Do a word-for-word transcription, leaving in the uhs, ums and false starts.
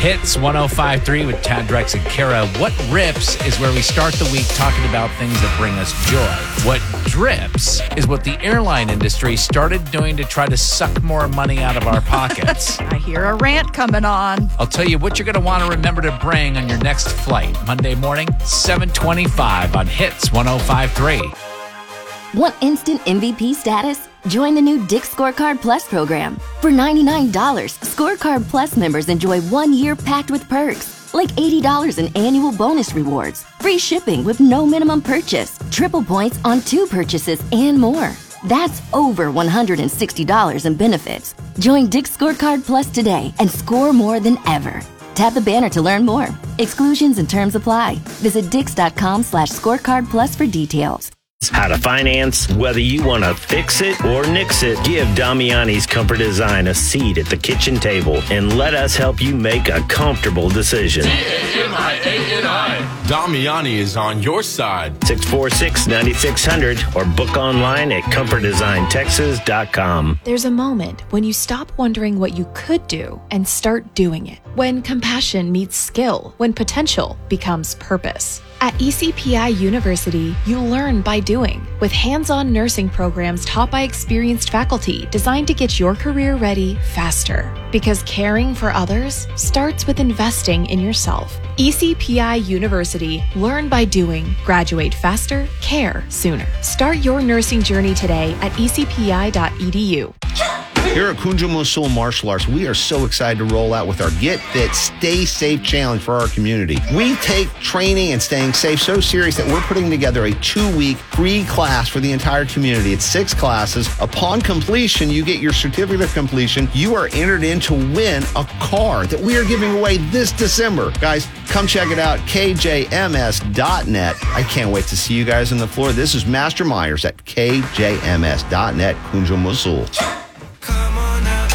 Hits one oh five point three with Tad, Drex, and Kara. What rips is where we start the week talking about things that bring us joy. What drips is what the airline industry started doing to try to suck more money out of our pockets. I hear a rant coming on. I'll tell you what you're going to want to remember to bring on your next flight. Monday morning, seven twenty-five on Hits one oh five point three. Want instant M V P status? Join the new Dick's Scorecard Plus program. For ninety-nine dollars, Scorecard Plus members enjoy one year packed with perks, like eighty dollars in annual bonus rewards, free shipping with no minimum purchase, triple points on two purchases, and more. That's over one hundred sixty dollars in benefits. Join Dick's Scorecard Plus today and score more than ever. Tap the banner to learn more. Exclusions and terms apply. Visit dix.com slash scorecard plus for details. How to finance, whether you want to fix it or nix it, give Damiani's Comfort Design a seat at the kitchen table and let us help you make a comfortable decision. D A M I A N I. Damiani is on your side. six four six, nine six zero zero or book online at comfort design texas dot com. There's a moment when you stop wondering what you could do and start doing it. When compassion meets skill, when potential becomes purpose. At E C P I University, you learn by doing, with hands-on nursing programs taught by experienced faculty designed to get your career ready faster. Because caring for others starts with investing in yourself. E C P I University, learn by doing, graduate faster, care sooner. Start your nursing journey today at e c p i dot e d u. Here at Kunjo Mosul Martial Arts, we are so excited to roll out with our Get Fit, Stay Safe challenge for our community. We take training and staying safe so serious that we're putting together a two-week free class for the entire community. It's six classes. Upon completion, you get your certificate of completion. You are entered in to win a car that we are giving away this December. Guys, come check it out, k j m s dot net. I can't wait to see you guys on the floor. This is Master Myers at k j m s dot net, Kunjo Mosul.